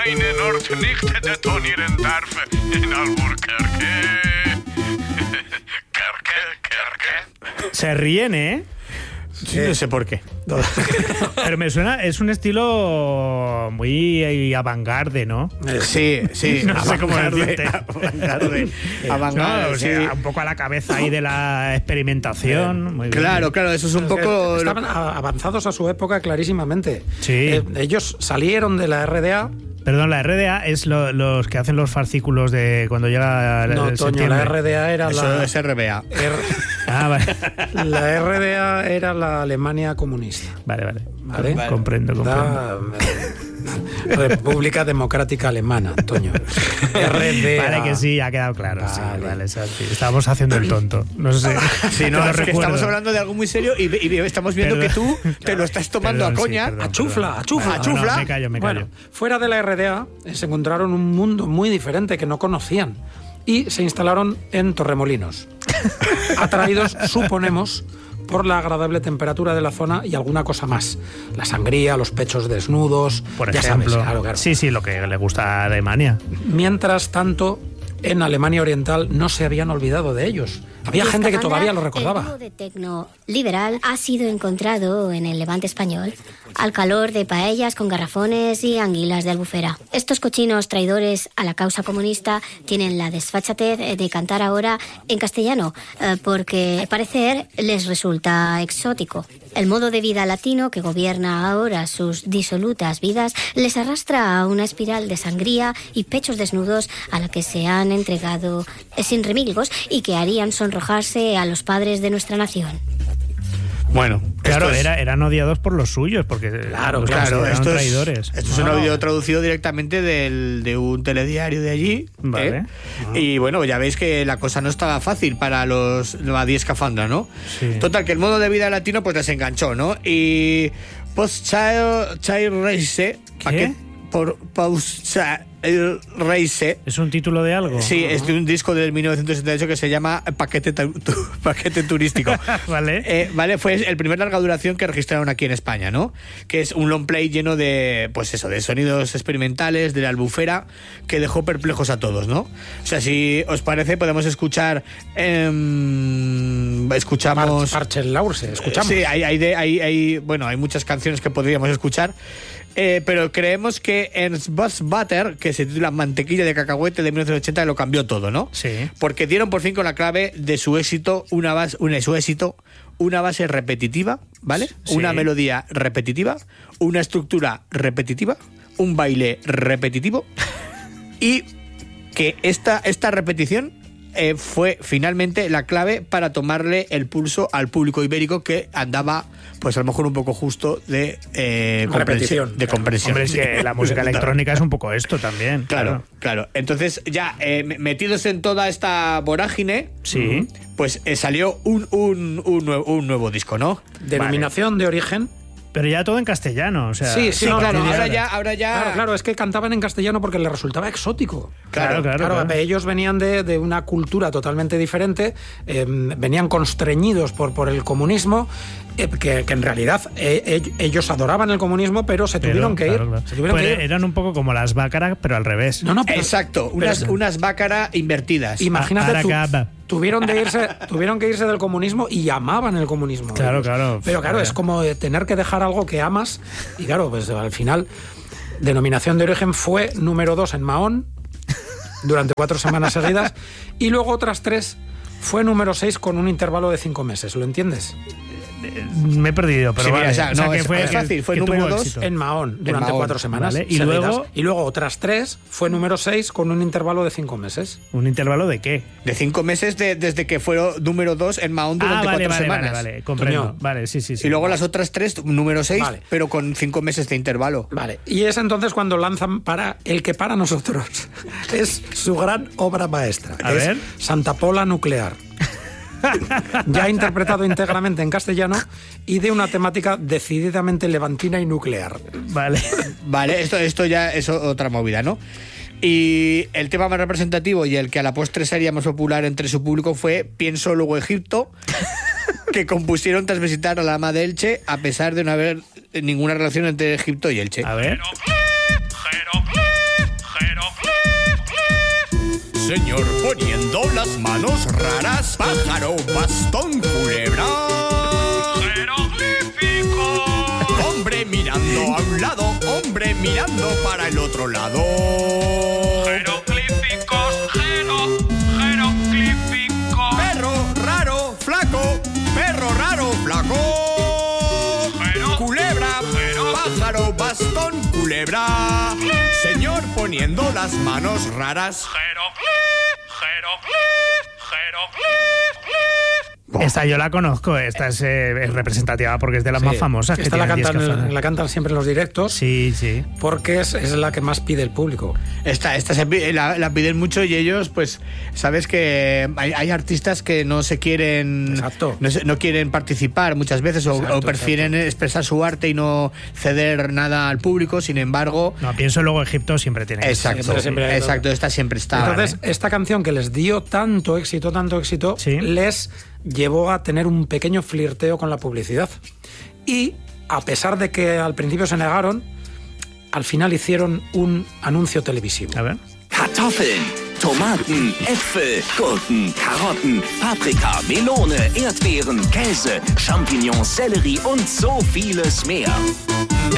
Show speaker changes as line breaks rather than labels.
meine Nord nicht detonieren darf in Albuquerque.
Se ríen, ¿eh?
Sí, no sé por qué.
Pero me suena, es un estilo muy avant-garde, ¿no?
Sí.
No sé cómo decirte.
Avant-garde,
O sea, un poco a la cabeza ahí de la experimentación. Muy bien.
Claro, eso es un poco...
Estaban avanzados a su época clarísimamente.
Sí.
Ellos salieron de la RDA.
Perdón, la RDA es los que hacen los fascículos de cuando llega
No,
el
Toño,
septiembre.
la RDA era
Eso es RBA.
Vale.
La RDA era la Alemania comunista.
Vale.
¿Vale?
Comprendo.
República Democrática Alemana, Toño. RDA.
Vale, que sí, ha quedado claro.
Vale.
Sí, vale, Santi. Estábamos haciendo el tonto. No sé.
Sí, no,
te lo
es que
recuerdo.
estamos hablando de algo muy serio y estamos viendo
Perdón.
que tú te lo estás tomando
Perdón,
a coña.
sí, perdón.
A chufla.
No, me callo.
Bueno, fuera de la RDA se encontraron un mundo muy diferente que no conocían y se instalaron en Torremolinos, atraídos, suponemos, por la agradable temperatura de la zona y alguna cosa más. La sangría, los pechos desnudos,
Por
ya
ejemplo.
sabes, claro.
Sí, lo que le gusta a Alemania.
Mientras tanto, en Alemania Oriental no se habían olvidado de ellos. Había gente que todavía lo
El
recordaba.
dúo de tecno liberal ha sido encontrado en el Levante español al calor de paellas con garrafones y anguilas de Albufera. Estos cochinos traidores a la causa comunista tienen la desfachatez de cantar ahora en castellano, porque al parecer les resulta exótico. El modo de vida latino que gobierna ahora sus disolutas vidas les arrastra a una espiral de sangría y pechos desnudos a la que se han entregado sin remilgos y que harían sonrojarse a los padres de nuestra nación.
Bueno,
Claro,
esto es-
eran odiados por los suyos, porque los consideraban
esto es,
traidores.
esto es un audio traducido directamente de un telediario de allí.
Vale.
Y bueno, ya veis que la cosa no estaba fácil para la 10 escafandra, ¿no?
Sí.
Total, que el modo de vida latino pues les enganchó, ¿no? Y Post-Child Race,
¿Qué?
por Post-Child Race.
¿Es un título de algo?
Sí, es de un disco del 1978 que se llama Paquete Turístico.
Vale.
Vale, fue el primer larga duración que registraron aquí en España, ¿no? Que es un long play lleno de, pues eso, de sonidos experimentales, de la Albufera, que dejó perplejos a todos, ¿no? O sea, si os parece, podemos escuchar... escuchamos...
Parche Laurse, escuchamos.
Sí, hay muchas canciones que podríamos escuchar. Pero creemos que Ernst Butter, que se titula Mantequilla de Cacahuete de 1980, lo cambió todo, ¿no?
Sí.
Porque dieron por fin con la clave de su éxito, una base repetitiva, ¿vale?
Sí.
Una melodía repetitiva, una estructura repetitiva, un baile repetitivo y que esta repetición fue finalmente la clave para tomarle el pulso al público ibérico, que andaba pues a lo mejor un poco justo de
Repetición.
de comprensión.
Hombre, es que la música electrónica es un poco esto también.
Claro. Entonces, ya metidos en toda esta vorágine,
Sí.
pues salió un nuevo disco, ¿no?
Denominación de origen.
Pero ya todo en castellano, o sea...
Sí,
Claro,
cotidiana.
ahora ya.
Claro, es que cantaban en castellano porque les resultaba exótico.
Claro.
Ellos venían de una cultura totalmente diferente, venían constreñidos por el comunismo, que en realidad ellos adoraban el comunismo, pero se tuvieron que ir. Se tuvieron
Pues
que ir.
eran un poco como las Bácara, pero al revés.
No, pero-
Exacto,
pero-
unas bácara invertidas.
Imagínate tú,
Aracaba.
tuvieron que irse del comunismo y amaban el comunismo.
Claro,
ellos.
claro.
Pero claro,
Vaya.
es como tener que dejar algo que amas y claro, pues al final denominación de origen fue número 2 en Mahón durante 4 semanas seguidas y luego otras 3 fue número 6 con un intervalo de 5 meses, ¿lo entiendes?
Me he perdido, pero
Sí, mira,
vale.
o sea, no,
que
es fácil, fue
que
número
tuvo
2
éxito.
En Mahón durante
Mahón,
4 semanas
vale. ¿Y
seguidas.
luego?
Y luego otras 3 fue número 6 con un intervalo de 5 meses.
¿Un intervalo de qué?
De 5 meses desde que fue número 2 en Mahón durante 4 semanas.
Vale, comprendo.
Toño.
Vale, sí.
Y luego las otras 3, número 6,
Vale.
pero con 5 meses de intervalo.
Vale, y es entonces cuando lanzan para el que para nosotros es su gran obra maestra.
A
es
ver.
Santa Pola Nuclear. Ya interpretado íntegramente en castellano y de una temática decididamente levantina y nuclear.
Vale.
Vale, esto ya es otra movida, ¿no? Y el tema más representativo y el que a la postre sería más popular entre su público fue Pienso luego Egipto, que compusieron tras visitar a la ama de Elche, a pesar de no haber ninguna relación entre Egipto y Elche.
A ver.
Señor poniendo las manos raras. Pájaro, bastón, culebra. Jeroglífico. Hombre mirando a un lado, hombre mirando para el otro lado. Jeroglíficos, jeroglíficos. Perro raro, flaco, perro raro, flaco. Culebra, pájaro, bastón, culebra. Señor poniendo las manos raras.
Esta yo la conozco, esta es representativa porque es de las más famosas.
Esta la cantan siempre en los directos.
Sí, sí.
Porque es la que más pide el público.
Esta la piden mucho y ellos, pues, sabes que hay artistas que no se quieren...
Exacto.
No quieren participar muchas veces o prefieren expresar su arte y no ceder nada al público, sin embargo...
No, pienso luego Egipto siempre tiene...
Exacto, esta siempre está.
Entonces, esta canción que les dio tanto éxito,
¿sí?
les llevó a tener un pequeño flirteo con la publicidad. Y, a pesar de que al principio se negaron, al final hicieron un anuncio televisivo.
A ver.
Kartoffeln, Tomaten, Äpfel, Gurken, Karotten, Paprika, Melone, Erdbeeren, Käse, Champignons, Sellerie und so vieles mehr.